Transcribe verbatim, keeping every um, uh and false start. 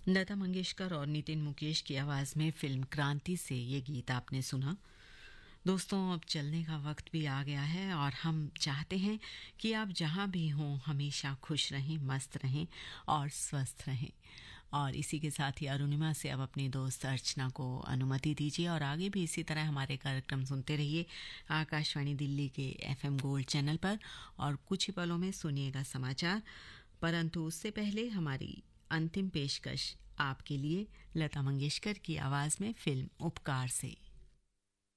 लता मंगेशकर और नितिन मुकेश की आवाज़ में फिल्म क्रांति से ये गीत आपने सुना। दोस्तों, अब चलने का वक्त भी आ गया है और हम चाहते हैं कि आप जहां भी हों हमेशा खुश रहें, मस्त रहें और स्वस्थ रहें। और इसी के साथ ही अरुणिमा से अब अपनी दोस्त अर्चना को अनुमति दीजिए और आगे भी इसी तरह हमारे कार्यक्रम सुनते रहिए आकाशवाणी दिल्ली के एफएम गोल्ड चैनल पर और कुछ ही पलों में सुनिएगा समाचार। परंतु उससे पहले हमारी अंतिम पेशकश आपके लिए लता मंगेशकर की आवाज में फिल्म उपकार से।